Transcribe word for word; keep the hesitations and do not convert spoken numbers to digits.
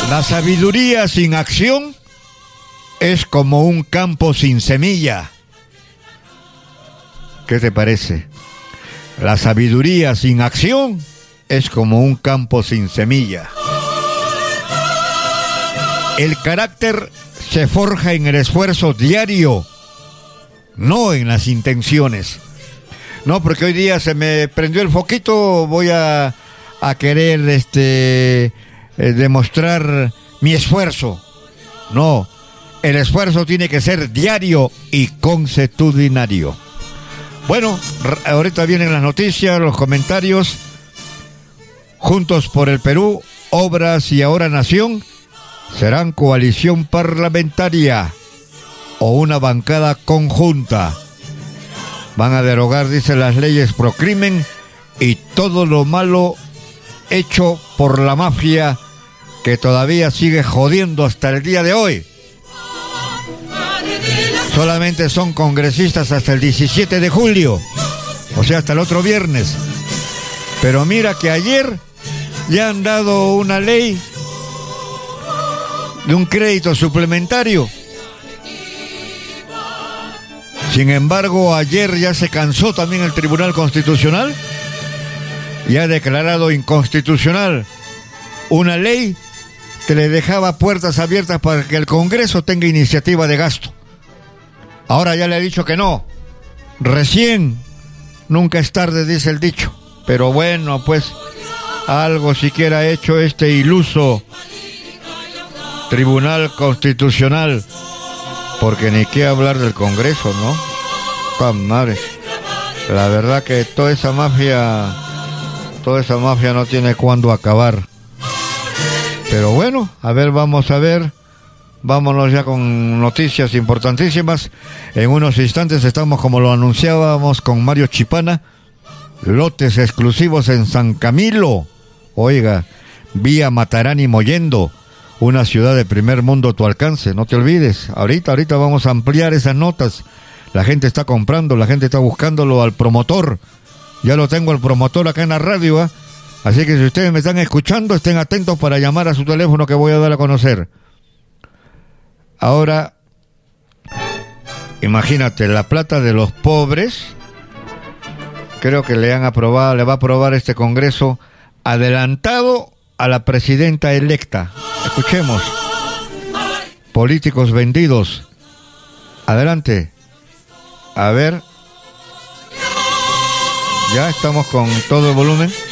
La sabiduría sin acción es como un campo sin semilla. ¿Qué te parece? La sabiduría sin acción es como un campo sin semilla. El carácter se forja en el esfuerzo diario, no en las intenciones. No, porque hoy día se me prendió el foquito, voy a, a querer este, eh, demostrar mi esfuerzo. No, el esfuerzo tiene que ser diario y consuetudinario. Bueno, ahorita vienen las noticias, los comentarios. Juntos por el Perú, Obras y Ahora Nación serán coalición parlamentaria o una bancada conjunta. Van a derogar, dice, las leyes pro crimen y todo lo malo hecho por la mafia que todavía sigue jodiendo hasta el día de hoy. Solamente son congresistas hasta el diecisiete de julio, o sea, hasta el otro viernes. Pero mira que ayer ya han dado una ley de un crédito suplementario. Sin embargo, ayer ya se cansó también el Tribunal Constitucional y ha declarado inconstitucional una ley que le dejaba puertas abiertas para que el Congreso tenga iniciativa de gasto. Ahora ya le ha dicho que no. Recién, nunca es tarde, dice el dicho. Pero bueno, pues algo siquiera ha hecho este iluso Tribunal Constitucional. Porque ni qué hablar del Congreso, ¿no? ¡Ah, madre! La verdad que toda esa mafia, toda esa mafia no tiene cuándo acabar. Pero bueno, a ver, vamos a ver. Vámonos ya con noticias importantísimas. En unos instantes estamos, como lo anunciábamos, con Mario Chipana. Lotes exclusivos en San Camilo. Oiga, vía Matarani Mollendo. Una ciudad de primer mundo a tu alcance. No te olvides. Ahorita, ahorita vamos a ampliar esas notas. La gente está comprando, la gente está buscándolo al promotor. Ya lo tengo al promotor acá en la radio, ¿eh? Así que si ustedes me están escuchando, estén atentos para llamar a su teléfono que voy a dar a conocer. Ahora, imagínate, la plata de los pobres, creo que le han aprobado, le va a aprobar este Congreso adelantado a la presidenta electa. Escuchemos. Políticos vendidos. Adelante. A ver. Ya estamos con todo el volumen.